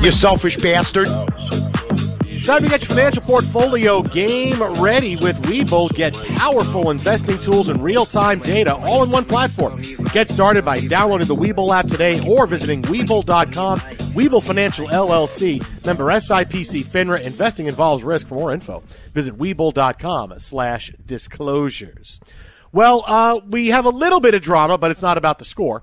You selfish bastard. Time to get your financial portfolio game ready with Webull. Get powerful investing tools and real-time data all in one platform. Get started by downloading the Webull app today or visiting Webull.com. Webull Financial LLC. Member SIPC FINRA. Investing involves risk. For more info, visit Webull.com/disclosures. Well, we have a little bit of drama, but it's not about the score.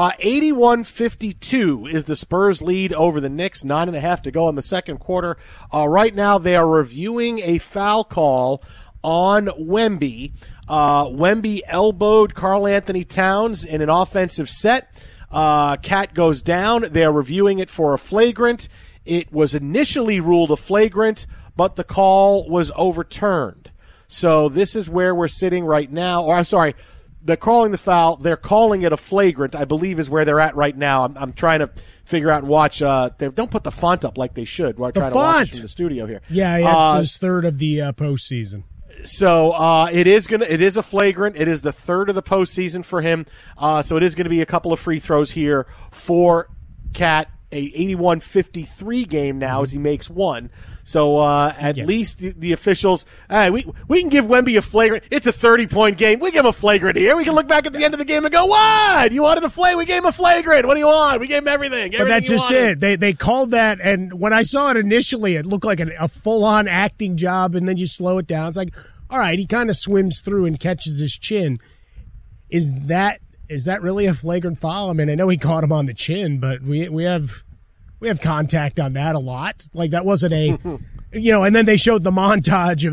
81-52 is the Spurs lead over the Knicks. 9.5 to go in the second quarter. Right now, they are reviewing a foul call on Wemby. Wemby elbowed Karl-Anthony Towns in an offensive set. Cat goes down. They are reviewing it for a flagrant. It was initially ruled a flagrant, but the call was overturned. So this is where we're sitting right now. Or I'm sorry, they're calling the foul. They're calling it a flagrant, I believe, is where they're at right now. I'm trying to figure out and watch. Don't put the font up like they should. We're trying to watch from the studio here. Yeah, it's his third of the postseason. So it is a flagrant. It is the third of the postseason for him. So it is going to be a couple of free throws here for Cat. A 81-53 game now as he makes one. So at least the officials, we can give Wemby a flagrant. It's a 30-point game. We give him a flagrant here. We can look back at the end of the game and go, what? You wanted a flagrant? We gave him a flagrant. What do you want? We gave him everything. But that's just it. They called that, and when I saw it initially, it looked like a full-on acting job, and then you slow it down. It's like, all right, he kind of swims through and catches his chin. Is that really a flagrant foul? I mean, I know he caught him on the chin, but we have contact on that a lot. Like, that wasn't a, and then they showed the montage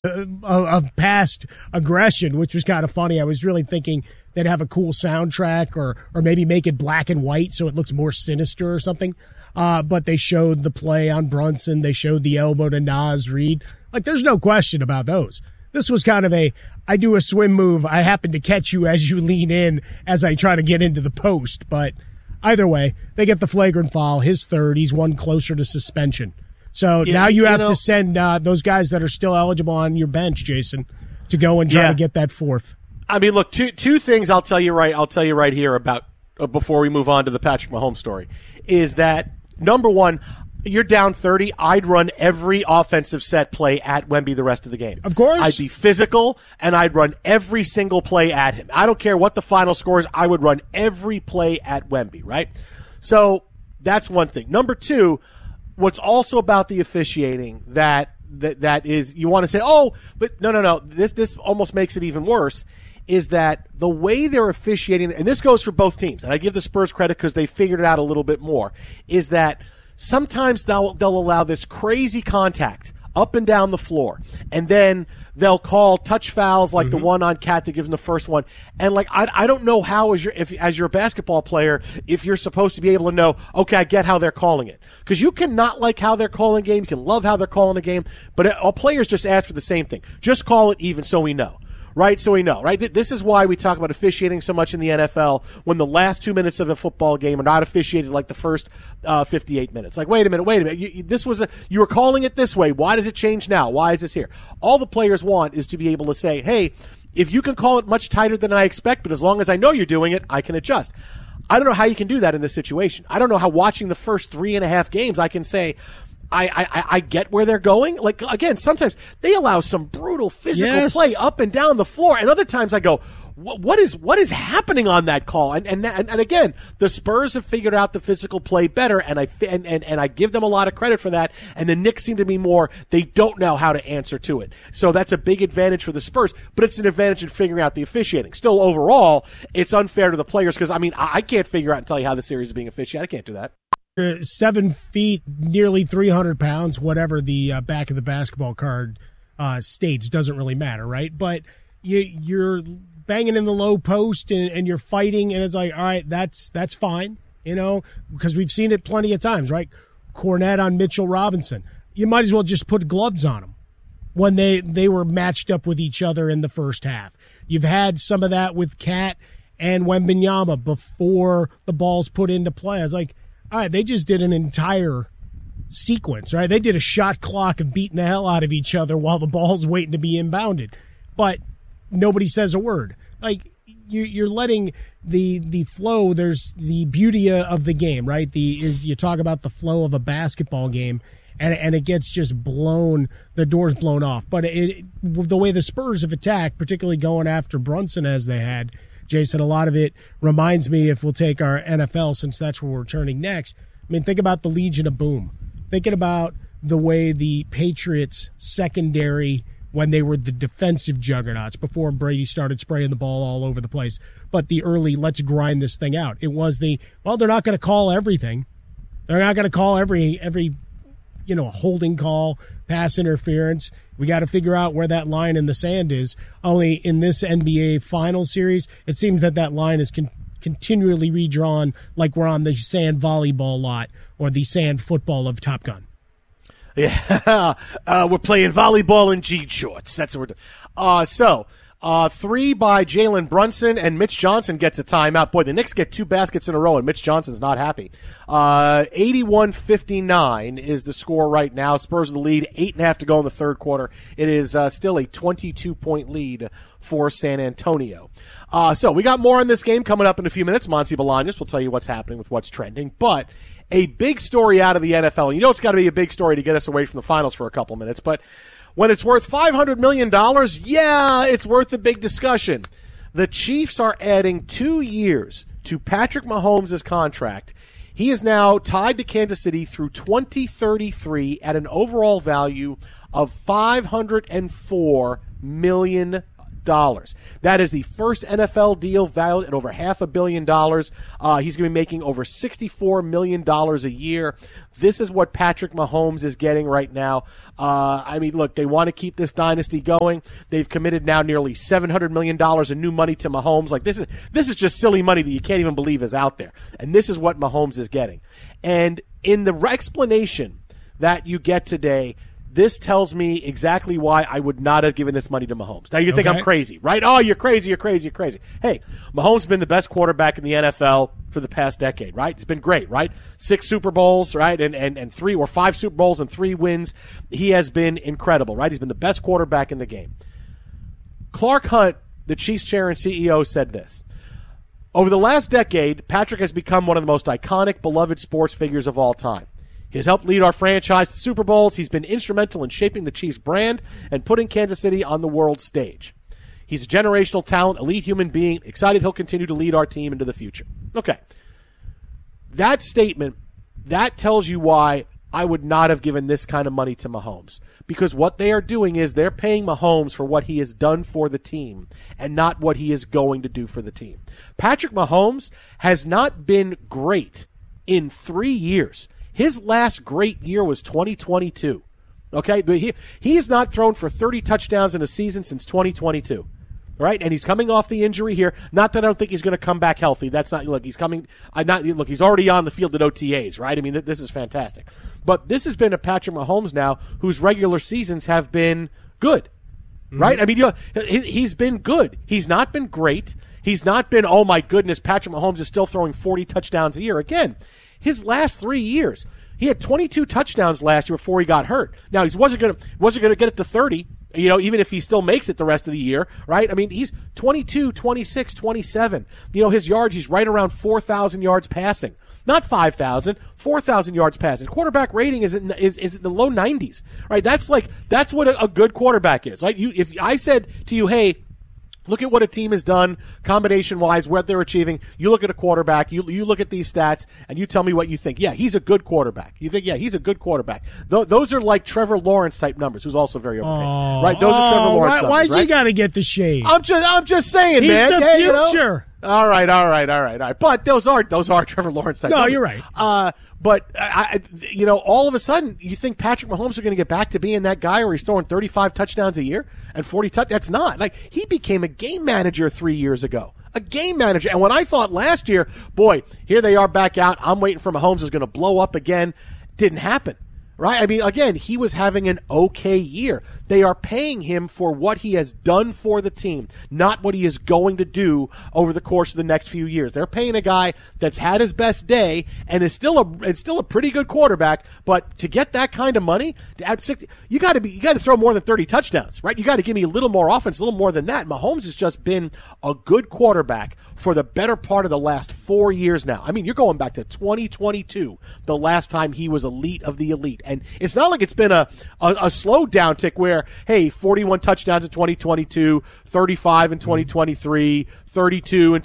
of past aggression, which was kind of funny. I was really thinking they'd have a cool soundtrack or maybe make it black and white so it looks more sinister or something. But they showed the play on Brunson. They showed the elbow to Naz Reid. Like, there's no question about those. This was kind of I do a swim move. I happen to catch you as you lean in as I try to get into the post. But either way, they get the flagrant foul. His third. He's one closer to suspension. So now you have to send those guys that are still eligible on your bench, Jason, to go and try to get that fourth. I mean, look, two things I'll tell you right here about before we move on to the Patrick Mahomes story is that, number one, you're down 30, I'd run every offensive set play at Wemby the rest of the game. Of course. I'd be physical, and I'd run every single play at him. I don't care what the final score is. I would run every play at Wemby, right? So that's one thing. Number two, what's also about the officiating that is, you want to say, but no. This almost makes it even worse, is that the way they're officiating, and this goes for both teams, and I give the Spurs credit because they figured it out a little bit more, is that sometimes they'll allow this crazy contact up and down the floor, and then they'll call touch fouls like the one on Cat to give him the first one. And like I don't know how as you're a basketball player, if you're supposed to be able to know, okay, I get how they're calling it, because you can not like how they're calling the game, you can love how they're calling the game, but all players just ask for the same thing: just call it even so we know. Right, so we know, right? This is why we talk about officiating so much in the NFL when the last 2 minutes of a football game are not officiated like the first 58 minutes. Like, wait a minute. You were calling it this way. Why does it change now? Why is this here? All the players want is to be able to say, hey, if you can call it much tighter than I expect, but as long as I know you're doing it, I can adjust. I don't know how you can do that in this situation. I don't know how, watching the first 3.5 games, I can say, I get where they're going. Like, again, sometimes they allow some brutal physical play up and down the floor, and other times I go, what is happening on that call? And again, the Spurs have figured out the physical play better, and I give them a lot of credit for that. And the Knicks seem to be more, they don't know how to answer to it. So that's a big advantage for the Spurs, but it's an advantage in figuring out the officiating. Still, overall, it's unfair to the players because, I mean, I can't figure out and tell you how the series is being officiated. I can't do that. 7 feet, nearly 300 pounds, whatever the back of the basketball card states, doesn't really matter, right? But you're banging in the low post and you're fighting, and it's like, all right, that's fine, because we've seen it plenty of times, right? Cornette on Mitchell Robinson. You might as well just put gloves on them when they were matched up with each other in the first half. You've had some of that with Cat and Wembanyama before the ball's put into play. I was like, all right, they just did an entire sequence, right? They did a shot clock of beating the hell out of each other while the ball's waiting to be inbounded. But nobody says a word. Like, you're letting the flow. There's the beauty of the game, right? You talk about the flow of a basketball game, and it gets just blown. The door's blown off. But the way the Spurs have attacked, particularly going after Brunson as they had, Jason, a lot of it reminds me, if we'll take our NFL, since that's where we're turning next. I mean, think about the Legion of Boom. Thinking about the way the Patriots secondary, when they were the defensive juggernauts before Brady started spraying the ball all over the place. But the early, let's grind this thing out. It was they're not going to call everything. They're not going to call every holding call, pass interference. We got to figure out where that line in the sand is. Only in this NBA final series, it seems that line is continually redrawn, like we're on the sand volleyball lot or the sand football of Top Gun. Yeah, we're playing volleyball in jean shorts. That's what we're doing. 3 by Jalen Brunson, and Mitch Johnson gets a timeout. Boy, the Knicks get 2 baskets in a row, and Mitch Johnson's not happy. 81-59 is the score right now. Spurs the lead, 8.5 to go in the third quarter. It is still a 22-point lead for San Antonio. So we got more on this game coming up in a few minutes. Monty Bolaños will tell you what's happening with what's trending, but a big story out of the NFL. And you know it's got to be a big story to get us away from the finals for a couple minutes, but when it's worth $500 million, yeah, it's worth a big discussion. The Chiefs are adding 2 years to Patrick Mahomes' contract. He is now tied to Kansas City through 2033 at an overall value of $504 million. That is the first NFL deal valued at over $500 million. He's going to be making over $64 million a year. This is what Patrick Mahomes is getting right now. I mean, look, they want to keep this dynasty going. They've committed now nearly $700 million in new money to Mahomes. Like, this is just silly money that you can't even believe is out there. And this is what Mahomes is getting. And in the explanation that you get today, this tells me exactly why I would not have given this money to Mahomes. Now, you think I'm crazy, right? Oh, you're crazy. Hey, Mahomes has been the best quarterback in the NFL for the past decade, right? It's been great, right? 6 Super Bowls, right? And 3 or 5 Super Bowls and 3 wins. He has been incredible, right? He's been the best quarterback in the game. Clark Hunt, the Chiefs chair and CEO, said this. Over the last decade, Patrick has become one of the most iconic, beloved sports figures of all time. He has helped lead our franchise to Super Bowls. He's been instrumental in shaping the Chiefs brand and putting Kansas City on the world stage. He's a generational talent, elite human being. Excited he'll continue to lead our team into the future. Okay. That statement, that tells you why I would not have given this kind of money to Mahomes. Because what they are doing is they're paying Mahomes for what he has done for the team and not what he is going to do for the team. Patrick Mahomes has not been great in 3 years. His last great year was 2022. Okay? But he has not thrown for 30 touchdowns in a season since 2022. Right? And he's coming off the injury here. Not that I don't think he's going to come back healthy. That's not, look, he's coming, look, he's already on the field at OTAs, right? I mean, this is fantastic. But this has been a Patrick Mahomes now whose regular seasons have been good. Right? I mean, he's been good. He's not been great. He's not been, oh my goodness, Patrick Mahomes is still throwing 40 touchdowns a year. Again, his last 3 years, he had 22 touchdowns last year before he got hurt. Now, he wasn't going to get it to 30, even if he still makes it the rest of the year, right? I mean, he's 22, 26, 27. His yards, he's right around 4,000 yards passing. Not 5,000, 4,000 yards passing. Quarterback rating is in the low 90s, right? That's what a good quarterback is. Like if I said to you, hey, look at what a team has done combination-wise, what they're achieving. You look at a quarterback. You look at these stats, and you tell me what you think. Yeah, he's a good quarterback. You think, yeah, he's a good quarterback. Those are like Trevor Lawrence-type numbers, who's also very overpaid. Right? Those are Trevor Lawrence numbers, why's he got to get the shade? I'm just saying, he's man. He's the future. All right. But those are Trevor Lawrence-type numbers. No, you're right. But all of a sudden, you think Patrick Mahomes are going to get back to being that guy where he's throwing 35 touchdowns a year and 40 touchdowns? That's not. Like, he became a game manager 3 years ago. A game manager. And when I thought last year, boy, here they are back out. I'm waiting for Mahomes is going to blow up again. Didn't happen. right? I mean, again, he was having an okay year. They are paying him for what he has done for the team, not what he is going to do over the course of the next few years. They're paying a guy that's had his best day and is still a pretty good quarterback, but to get that kind of money, at 60, you got to throw more than 30 touchdowns, right? You got to give me a little more offense, a little more than that. Mahomes has just been a good quarterback for the better part of the last 4 years now. I mean, you're going back to 2022, the last time he was elite of the elite. And it's not like it's been a slow down tick where, hey, 41 touchdowns in 2022, 35 in 2023, 32 in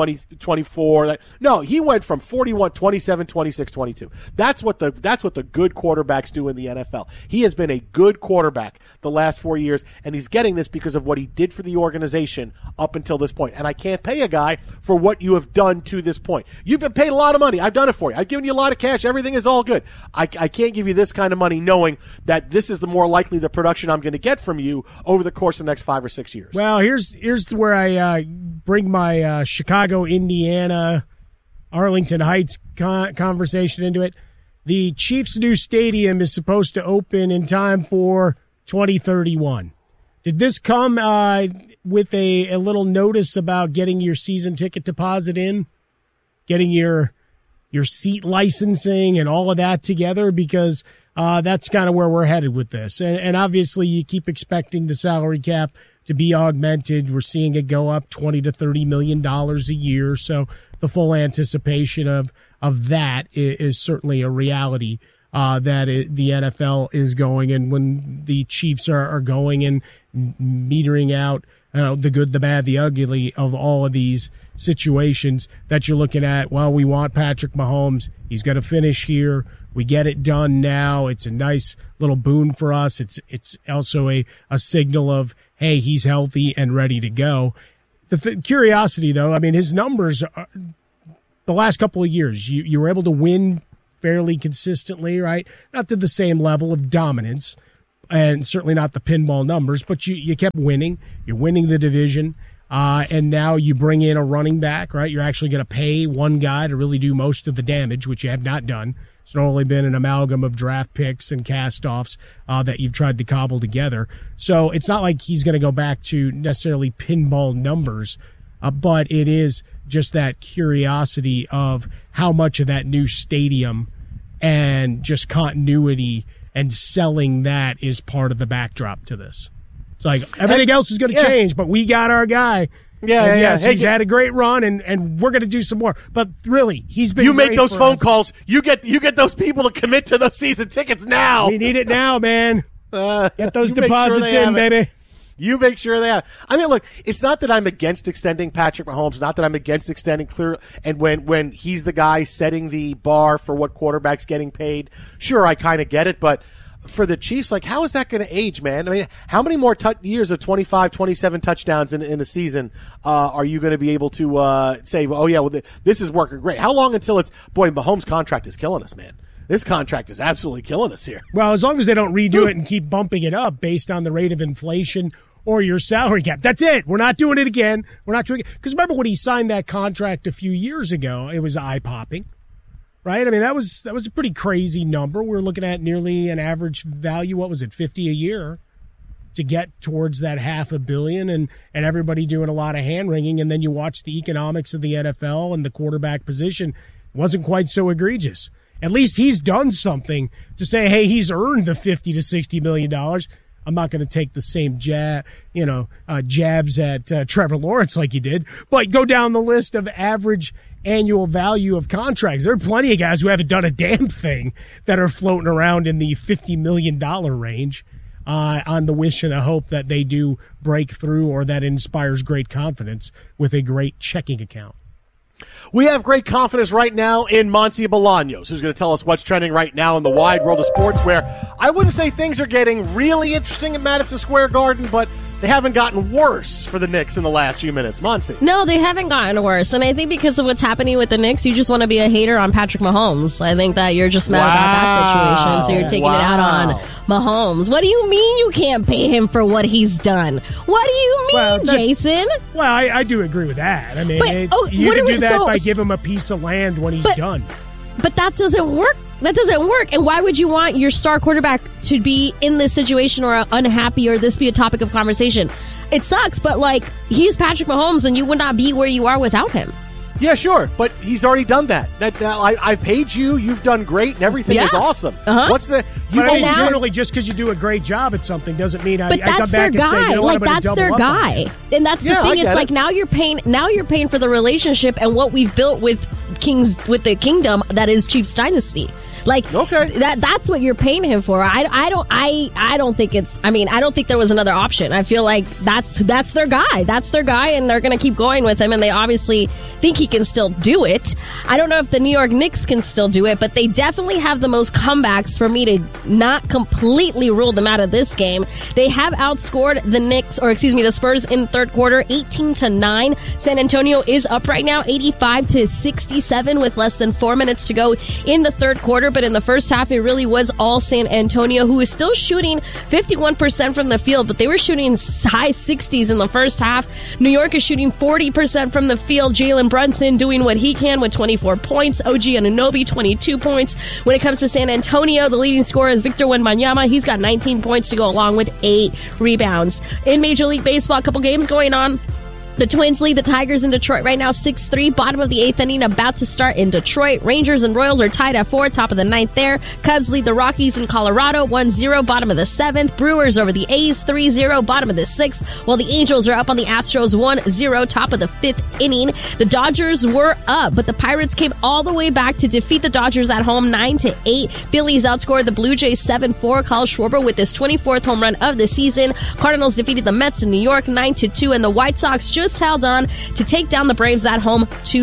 2024. No, he went from 41, 27, 26, 22. That's what the good quarterbacks do in the NFL. He has been a good quarterback the last 4 years, and he's getting this because of what he did for the organization up until this point. And I can't pay a guy for what you have done to this point. You've been paid a lot of money. I've done it for you. I've given you a lot of cash. Everything is all good. I can't give you this kind of money knowing that this is the more likely the production I'm going to get from you over the course of the next 5 or 6 years. Well, here's where I bring my Chicago, Indiana, Arlington Heights conversation into it. The Chiefs' new stadium is supposed to open in time for 2031. Did this come with a little notice about getting your season ticket deposit in, getting your seat licensing and all of that together? Because that's kind of where we're headed with this. And obviously you keep expecting the salary cap to be augmented. We're seeing it go up $20 to $30 million a year. So the full anticipation of that is certainly a reality that the NFL is going. And when the Chiefs are going and metering out the good, the bad, the ugly of all of these situations that you're looking at, well, we want Patrick Mahomes. He's going to finish here. We get it done now. It's a nice little boon for us. It's also a signal of, hey, he's healthy and ready to go. The curiosity, though, I mean, his numbers, the last couple of years, you were able to win fairly consistently, right? Not to the same level of dominance, and certainly not the pinball numbers, but you kept winning. You're winning the division, and now you bring in a running back, right? You're actually going to pay one guy to really do most of the damage, which you have not done. It's normally been an amalgam of draft picks and cast-offs that you've tried to cobble together. So it's not like he's going to go back to necessarily pinball numbers, but it is just that curiosity of how much of that new stadium and just continuity and selling that is part of the backdrop to this. It's like everything else is going to change, but we got our guy. Yes, he's had a great run, and we're going to do some more. But really, he's been. You make those phone calls. You get those people to commit to those season tickets now. We need it now, man. Get those deposits in, baby. You make sure they have. I mean, look, it's not that I'm against extending Patrick Mahomes, not that I'm against extending clear. And when he's the guy setting the bar for what quarterback's getting paid, sure, I kind of get it. But for the Chiefs, like, how is that going to age, man? I mean, how many more years of 25, 27 touchdowns in a season are you going to be able to say, oh, yeah, well, this is working great? How long until it's, boy, Mahomes' contract is killing us, man. This contract is absolutely killing us here. Well, as long as they don't redo it and keep bumping it up based on the rate of inflation or your salary cap. That's it. We're not doing it again. We're not doing it. Because remember when he signed that contract a few years ago, it was eye-popping, right? I mean, that was a pretty crazy number. We were looking at nearly an average value, what was it, 50 a year to get towards that $500 million and everybody doing a lot of hand-wringing. And then you watch the economics of the NFL and the quarterback position. It wasn't quite so egregious. At least he's done something to say, hey, he's earned the $50 to $60 million. I'm not going to take the same jabs at Trevor Lawrence like you did, but go down the list of average annual value of contracts. There are plenty of guys who haven't done a damn thing that are floating around in the $50 million range on the wish and the hope that they do break through or that inspires great confidence with a great checking account. We have great confidence right now in Monty Bolaños, who's going to tell us what's trending right now in the wide world of sports, where I wouldn't say things are getting really interesting at Madison Square Garden, but they haven't gotten worse for the Knicks in the last few minutes. Monty. No, they haven't gotten worse. And I think because of what's happening with the Knicks, you just want to be a hater on Patrick Mahomes. I think that you're just mad about that situation, so you're taking it out on Mahomes. What do you mean you can't pay him for what he's done? What do you mean, Jason? Well, I do agree with that. I mean, you can do that by giving him a piece of land when he's done. But that doesn't work That doesn't work. And why would you want your star quarterback to be in this situation or unhappy or this be a topic of conversation? It sucks, but he's Patrick Mahomes and you would not be where you are without him. Yeah, sure, but he's already done that. I've paid you. You've done great, and everything is awesome. What's the? Generally, just because you do a great job at something doesn't mean I come back and say, you know what, that's their guy, and that's the thing. It's now you're paying for the relationship and what we've built with the kingdom that is Chiefs Dynasty. That's what you're paying him for. I don't think it's. I don't think there was another option. I feel like that's their guy. That's their guy, and they're going to keep going with him. And they obviously think he can still do it. I don't know if the New York Knicks can still do it, but they definitely have the most comebacks for me to not completely rule them out of this game. They have outscored the Spurs in the third quarter, 18-9. San Antonio is up right now, 85-67, with less than 4 minutes to go in the third quarter. But in the first half, it really was all San Antonio, who is still shooting 51% from the field, but they were shooting high 60s in the first half. New York is shooting 40% from the field. Jalen Brunson doing what he can with 24 points. OG Anunoby, 22 points. When it comes to San Antonio, the leading scorer is Victor Wembanyama. He's got 19 points to go along with 8 rebounds. In Major League Baseball, a couple games going on. The Twins lead the Tigers in Detroit right now 6-3. Bottom of the 8th inning about to start in Detroit. Rangers and Royals are tied at 4. Top of the 9th there. Cubs lead the Rockies in Colorado 1-0. Bottom of the 7th. Brewers over the A's 3-0. Bottom of the 6th. While the Angels are up on the Astros 1-0. Top of the 5th inning. The Dodgers were up, but the Pirates came all the way back to defeat the Dodgers at home 9-8. Phillies outscored the Blue Jays 7-4. Kyle Schwarber with his 24th home run of the season. Cardinals defeated the Mets in New York 9-2. And the White Sox just held on to take down the Braves at home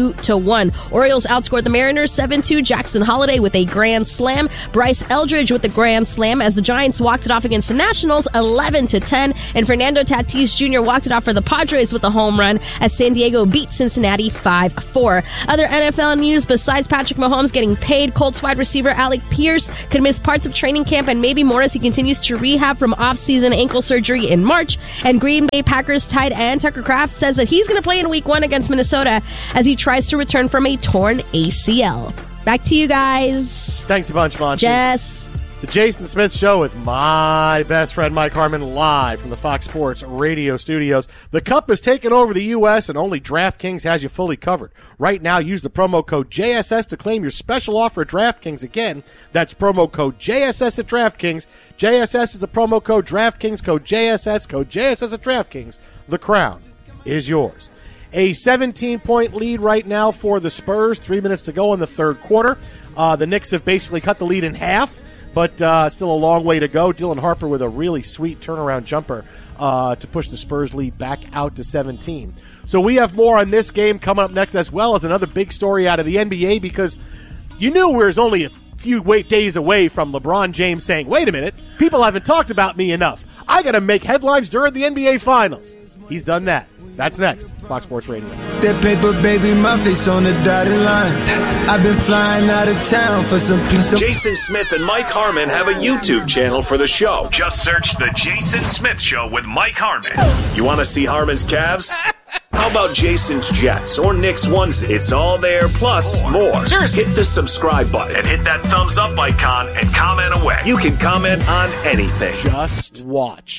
2-1. Orioles outscored the Mariners 7-2. Jackson Holliday with a grand slam. Bryce Eldridge with the grand slam as the Giants walked it off against the Nationals 11-10. And Fernando Tatis Jr. walked it off for the Padres with a home run as San Diego beat Cincinnati 5-4. Other NFL news besides Patrick Mahomes getting paid, Colts wide receiver Alec Pierce could miss parts of training camp and maybe more as he continues to rehab from off-season ankle surgery in March. And Green Bay Packers tight end Tucker Kraft says that he's going to play in Week 1 against Minnesota as he tries to return from a torn ACL. Back to you guys. Thanks a bunch, Monty. Jess. The Jason Smith Show with my best friend Mike Harmon live from the Fox Sports radio studios. The Cup has taken over the U.S. and only DraftKings has you fully covered. Right now, use the promo code JSS to claim your special offer at DraftKings. Again, that's promo code JSS at DraftKings. JSS is the promo code DraftKings, code JSS at DraftKings. The crown is yours. A 17-point lead right now for the Spurs. 3 minutes to go in the third quarter. The Knicks have basically cut the lead in half, but still a long way to go. Dylan Harper with a really sweet turnaround jumper to push the Spurs lead back out to 17. So we have more on this game coming up next, as well as another big story out of the NBA, because you knew we was only a few days away from LeBron James saying, wait a minute, people haven't talked about me enough. I got to make headlines during the NBA Finals. He's done that. That's next. Fox Sports Radio. That paper, baby, my face on the dotted line. I've been flying out of town for some peace. Jason Smith and Mike Harmon have a YouTube channel for the show. Just search The Jason Smith Show with Mike Harmon. You want to see Harmon's calves? How about Jason's Jets or Nick's onesie? It's all there, plus more. Seriously. Hit the subscribe button and hit that thumbs up icon and comment away. You can comment on anything. Just watch.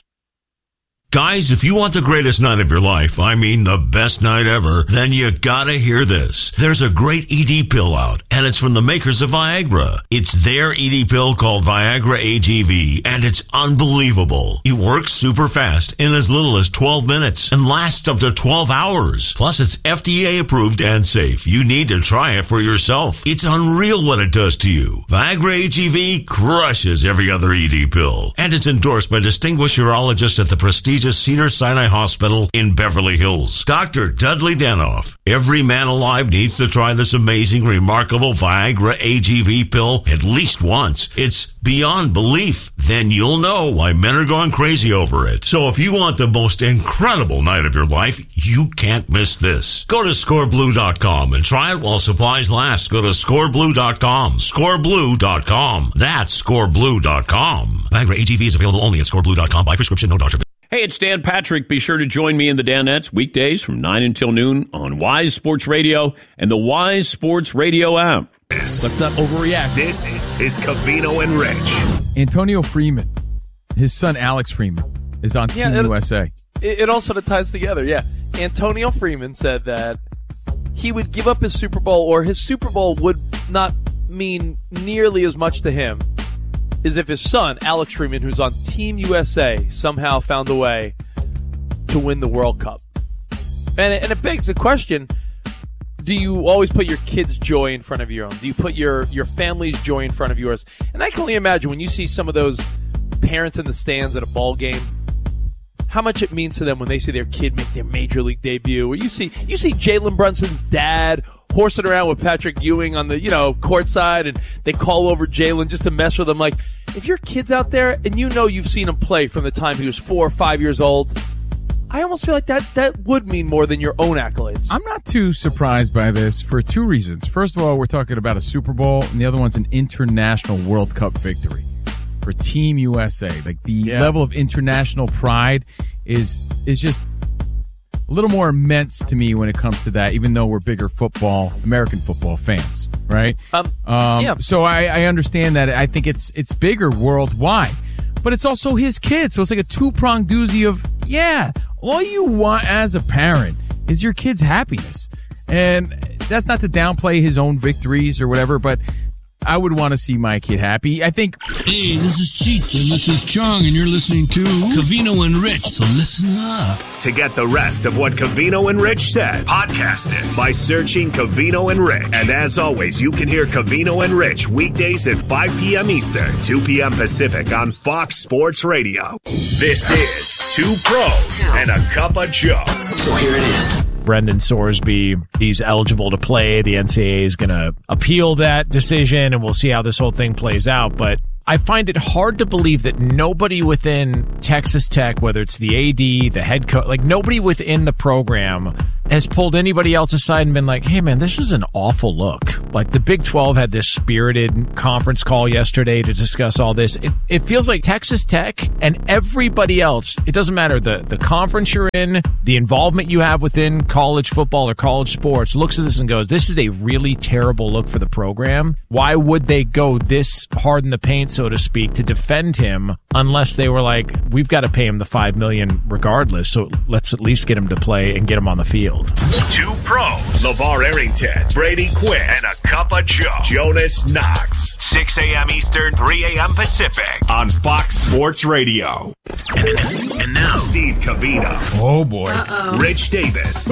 Guys, if you want the greatest night of your life, I mean the best night ever, then you gotta hear this. There's a great ED pill out, and it's from the makers of Viagra. It's their ED pill called Viagra AGV, and it's unbelievable. It works super fast in as little as 12 minutes and lasts up to 12 hours. Plus, it's FDA approved and safe. You need to try it for yourself. It's unreal what it does to you. Viagra AGV crushes every other ED pill, and it's endorsed by distinguished urologists at the prestigious Cedars-Sinai Hospital in Beverly Hills. Dr. Dudley Danoff. Every man alive needs to try this amazing, remarkable Viagra AGV pill at least once. It's beyond belief. Then you'll know why men are going crazy over it. So if you want the most incredible night of your life, you can't miss this. Go to scoreblue.com and try it while supplies last. Go to scoreblue.com. Scoreblue.com. That's scoreblue.com. Viagra AGV is available only at scoreblue.com by prescription, no doctor. Hey, it's Dan Patrick. Be sure to join me in the Danettes weekdays from 9 until noon on Wise Sports Radio and the Wise Sports Radio app. Let's not overreact. This is Covino and Rich. Antonio Freeman, his son Alex Freeman, is on Team USA. It all sort of ties together, yeah. Antonio Freeman said that he would give up his Super Bowl, or his Super Bowl would not mean nearly as much to him as if his son, Alex Freeman, who's on Team USA, somehow found a way to win the World Cup. And it begs the question, do you always put your kids' joy in front of your own? Do you put your family's joy in front of yours? And I can only imagine when you see some of those parents in the stands at a ball game, how much it means to them when they see their kid make their major league debut. Or you see Jalen Brunson's dad horsing around with Patrick Ewing on the, courtside, and they call over Jalen just to mess with him. Like, if your kid's out there and you've seen him play from the time he was 4 or 5 years old, I almost feel like that would mean more than your own accolades. I'm not too surprised by this for two reasons. First of all, we're talking about a Super Bowl, and the other one's an international World Cup victory for Team USA. Like, the level of international pride is just a little more immense to me when it comes to that, even though we're bigger American football fans, right? So I understand that. I think it's bigger worldwide, but it's also his kid. So it's like a two-pronged doozy of, all you want as a parent is your kid's happiness. And that's not to downplay his own victories or whatever, but I would want to see my kid happy. I think. Hey, this is Cheech, and this is Chong, and you're listening to Covino and Rich, so listen up. To get the rest of what Covino and Rich said, podcast it by searching Covino and Rich. And as always, you can hear Covino and Rich weekdays at 5 p.m. Eastern, 2 p.m. Pacific on Fox Sports Radio. This is Two Pros and a Cup of Joe. So here it is. Brendan Sorsby, he's eligible to play. The NCAA is going to appeal that decision, and we'll see how this whole thing plays out. But I find it hard to believe that nobody within Texas Tech, whether it's the AD, the head coach, like nobody within the program has pulled anybody else aside and been like, hey, man, this is an awful look. Like, the Big 12 had this spirited conference call yesterday to discuss all this. It feels like Texas Tech and everybody else, it doesn't matter the conference you're in, the involvement you have within college football or college sports, looks at this and goes, this is a really terrible look for the program. Why would they go this hard in the paint, so to speak, to defend him unless they were like, we've got to pay him the $5 million regardless, so let's at least get him to play and get him on the field. Two Pros, LeVar Arrington, Brady Quinn, and a Cup of Joe, Jonas Knox. 6 a.m. Eastern, 3 a.m. Pacific on Fox Sports Radio. And now, Steve Covino. Oh, boy. Rich Davis.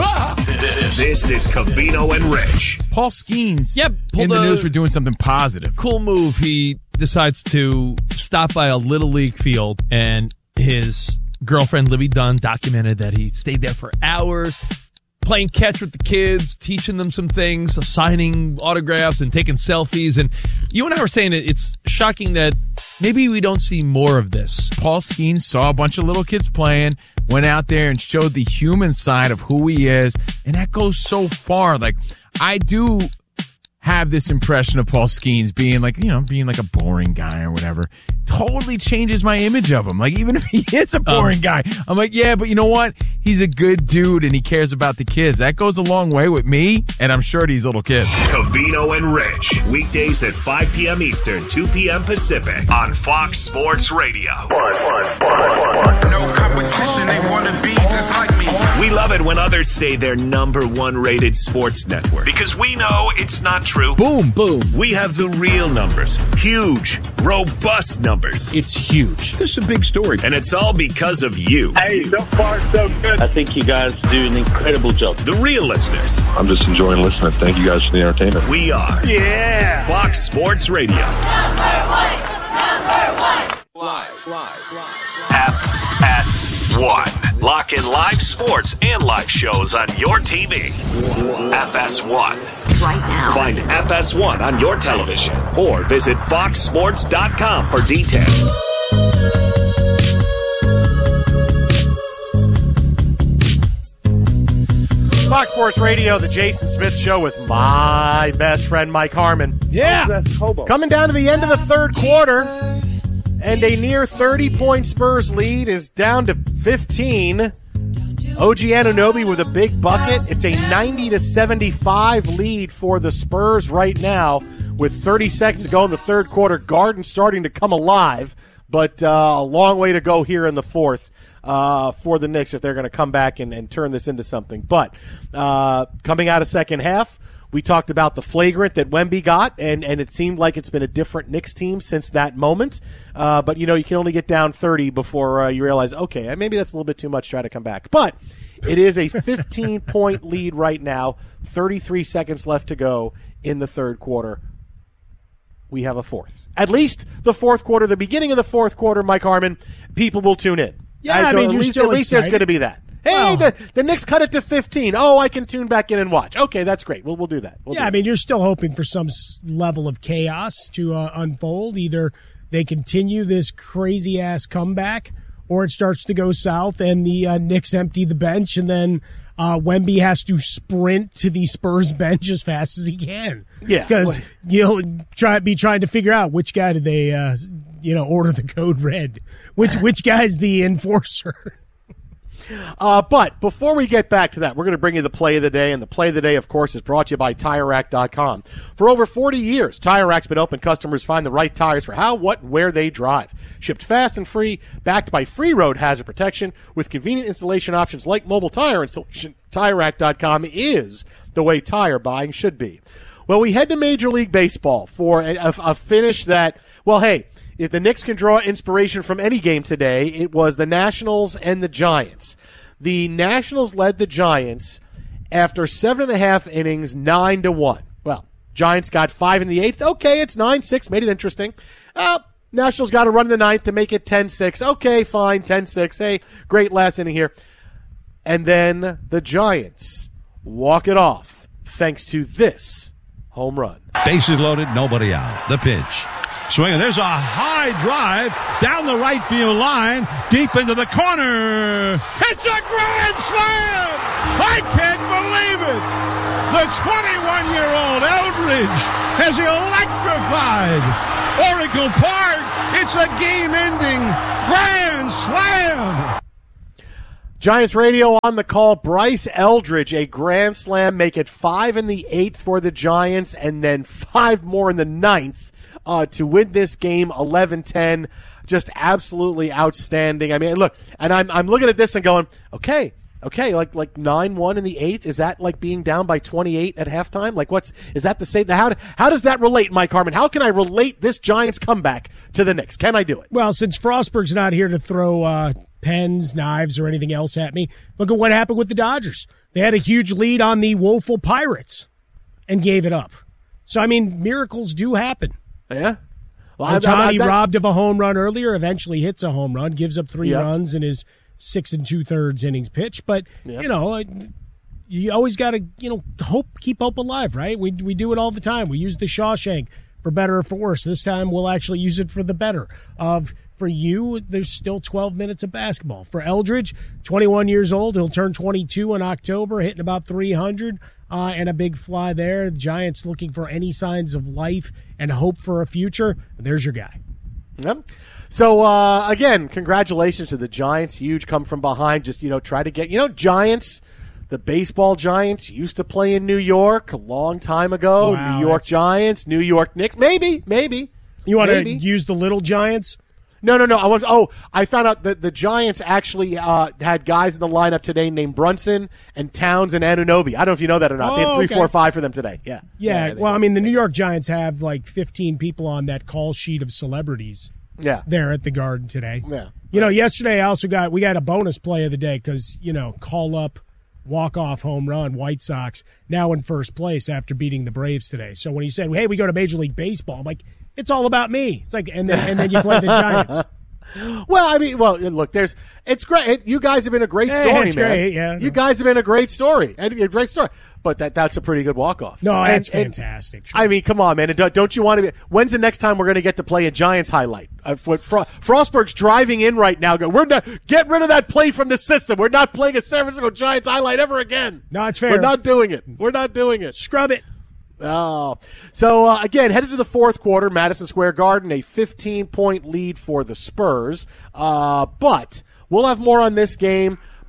This is Covino and Rich. Paul Skeens in the news for doing something positive. Cool move. He decides to stop by a Little League field, and his girlfriend, Libby Dunn, documented that he stayed there for hours, playing catch with the kids, teaching them some things, signing autographs and taking selfies. And you and I were saying it's shocking that maybe we don't see more of this. Paul Skeens saw a bunch of little kids playing, went out there and showed the human side of who he is, and that goes so far. Like, I do have this impression of Paul Skeens being like a boring guy or whatever. Totally changes my image of him. Like, even if he is a boring guy, I'm like, yeah, but you know what? He's a good dude and he cares about the kids. That goes a long way with me, and I'm sure these little kids. Covino and Rich, weekdays at 5 p.m. Eastern, 2 p.m. Pacific on Fox Sports Radio. No competition, they want to be just like me. We love it when others say they're #1 rated sports network, because we know it's not true. Boom, boom. We have the real numbers. Huge, robust numbers. It's huge. This is a big story. And it's all because of you. Hey, so far so good. I think you guys do an incredible job. The real listeners. I'm just enjoying listening. Thank you guys for the entertainment. We are Fox Sports Radio. #1. Live. FS1. Lock in live sports and live shows on your TV. FS1. Right now. Find FS1 on your television or visit foxsports.com for details. Fox Sports Radio, the Jason Smith Show with my best friend, Mike Harmon. Yeah. Coming down to the end of the third quarter, and a near 30-point Spurs lead is down to 15. OG Anunoby with a big bucket. It's a 90-75 lead for the Spurs right now with 30 seconds to go in the third quarter. Garden starting to come alive, but a long way to go here in the fourth for the Knicks if they're going to come back and turn this into something. But coming out of second half, we talked about the flagrant that Wemby got, and it seemed like it's been a different Knicks team since that moment. But, you can only get down 30 before you realize, okay, maybe that's a little bit too much to try to come back. But it is a 15-point lead right now, 33 seconds left to go in the third quarter. We have a fourth. At least the fourth quarter, the beginning of the fourth quarter, Mike Harmon, people will tune in. Yeah, at you're still at least there's going to be that. Hey, the Knicks cut it to 15. Oh, I can tune back in and watch. Okay, that's great. We'll do that. You're still hoping for some level of chaos to unfold. Either they continue this crazy-ass comeback or it starts to go south and the Knicks empty the bench and then Wemby has to sprint to the Spurs bench as fast as he can. Yeah. Because you'll be trying to figure out which guy did they order the code red. Which guy's the enforcer? But before we get back to that, we're going to bring you the play of the day, and the play of the day, of course, is brought to you by TireRack.com. For over 40 years, TireRack's been helping customers find the right tires for how, what, and where they drive. Shipped fast and free, backed by free road hazard protection, with convenient installation options like mobile tire installation. TireRack.com is the way tire buying should be. Well, we head to Major League Baseball for a finish that, well, hey, if the Knicks can draw inspiration from any game today, it was the Nationals and the Giants. The Nationals led the Giants after 7.5 innings, 9-1. Well, Giants got 5 in the 8th. Okay, it's 9-6, made it interesting. Nationals got a run in the 9th to make it 10-6. Okay, fine, 10-6. Hey, great last inning here. And then the Giants walk it off thanks to this home run. Bases loaded, nobody out. The pitch. Swinging. There's a high drive down the right field line, deep into the corner. It's a grand slam! I can't believe it! The 21-year-old Eldridge has electrified Oracle Park. It's a game-ending grand slam! Giants radio on the call. Bryce Eldridge, a grand slam, make it 5 in the 8th for the Giants, and then 5 more in the 9th. To win this game 11-10, just absolutely outstanding. I mean, look, and I'm looking at this and going, okay, like 9-1 in the 8th, is that like being down by 28 at halftime? Like is that the same? How does that relate, Mike Harmon? How can I relate this Giants comeback to the Knicks? Can I do it? Well, since Frostberg's not here to throw pens, knives, or anything else at me, look at what happened with the Dodgers. They had a huge lead on the woeful Pirates and gave it up. So, I mean, miracles do happen. Yeah. Well, Johnny robbed of a home run earlier, eventually hits a home run, gives up 3 runs in his 6 2/3 innings pitch. But, you always got to, keep hope alive, right? We do it all the time. We use the Shawshank for better or for worse. This time we'll actually use it for the better. For you, there's still 12 minutes of basketball. For Eldridge, 21 years old, he'll turn 22 in October, hitting about 300. And a big fly there. The Giants looking for any signs of life and hope for a future. There's your guy. Yep. So, again, congratulations to the Giants. Huge come from behind. Just, try to get, Giants, the baseball Giants used to play in New York a long time ago. Wow, New York Giants, New York Knicks. Maybe. You want to use the little Giants? No. I found out that the Giants actually had guys in the lineup today named Brunson and Towns and Anunoby. I don't know if you know that or not. They had 3, 4, 5 for them today. Yeah. Yeah. Well, I mean, the New York Giants have like 15 people on that call sheet of celebrities. Yeah. There at the Garden today. Yeah. Yesterday we got a bonus play of the day because, call up, walk-off home run, White Sox, now in first place after beating the Braves today. So when he said, hey, we go to Major League Baseball, I'm like, it's all about me. It's like, and then you play the Giants. Well, look, it's great. You guys have been a great story, it's man. Great, yeah. You guys have been a great story, and a great story. But that's a pretty good walk-off. No, that's fantastic. Sure. I mean, come on, man. And don't you want to be? When's the next time we're going to get to play a Giants highlight? Frostberg's driving in right now. We're not get rid of that play from the system. We're not playing a San Francisco Giants highlight ever again. No, it's fair. We're not doing it. Scrub it. Oh. So, again, headed to the fourth quarter, Madison Square Garden, a 15-point lead for the Spurs. But we'll have more on this game.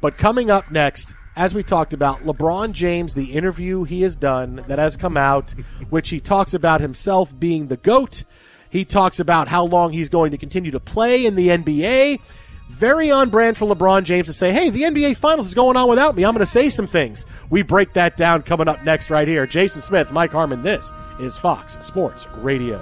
But coming up next, as we talked about, LeBron James, the interview he has done that has come out, which he talks about himself being the GOAT. He talks about how long he's going to continue to play in the NBA. Very on brand for LeBron James to say, hey, the NBA Finals is going on without me. I'm going to say some things. We break that down coming up next right here. Jason Smith, Mike Harmon, this is Fox Sports Radio.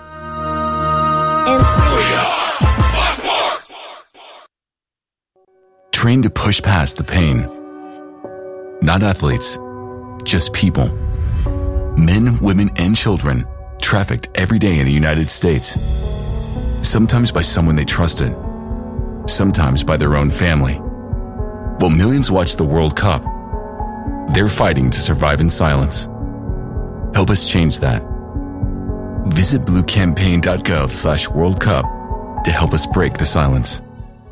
Trained to push past the pain. Not athletes, just people. Men, women, and children trafficked every day in the United States. Sometimes by someone they trusted. Sometimes by their own family. While millions watch the World Cup, they're fighting to survive in silence. Help us change that. Visit bluecampaign.gov/World Cup to help us break the silence.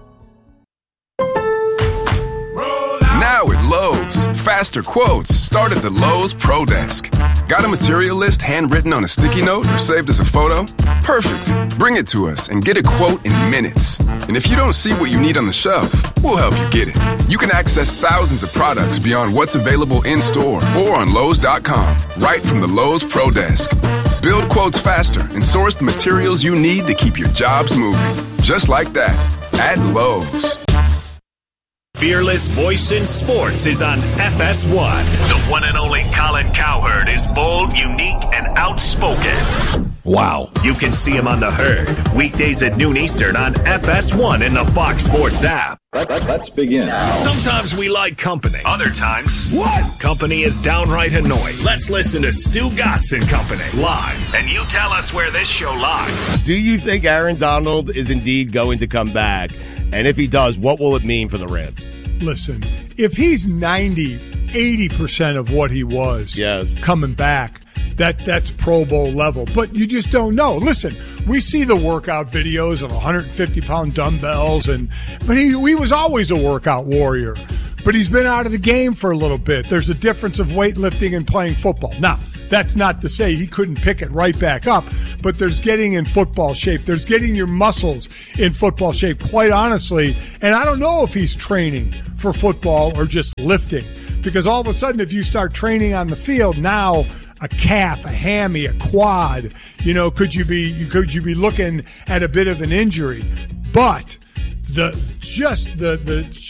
Now at Lowe's, faster quotes start at the Lowe's Pro Desk. Got a material list handwritten on a sticky note or saved as a photo? Perfect. Bring it to us and get a quote in minutes. And if you don't see what you need on the shelf, we'll help you get it. You can access thousands of products beyond what's available in-store or on Lowe's.com, right from the Lowe's Pro Desk. Build quotes faster and source the materials you need to keep your jobs moving. Just like that, at Lowe's. Fearless voice in sports is on FS1. The one and only Colin Cowherd is bold, unique, and outspoken. Wow. You can see him on The Herd, weekdays at noon Eastern on FS1 in the Fox Sports app. Let's begin. Sometimes we like company. Other times, company is downright annoying. Let's listen to Stu Gatz and Company live, and you tell us where this show lies. Do you think Aaron Donald is indeed going to come back? And if he does, what will it mean for the Rams? Listen, if he's 80% of what he was coming back, that's Pro Bowl level. But you just don't know. Listen, we see the workout videos of 150-pound dumbbells, but he was always a workout warrior. But he's been out of the game for a little bit. There's a difference of weightlifting and playing football. Now, that's not to say he couldn't pick it right back up, but there's getting in football shape. There's getting your muscles in football shape, quite honestly. And I don't know if he's training for football or just lifting, because all of a sudden if you start training on the field, now a calf, a hammy, a quad, could you be looking at a bit of an injury? But the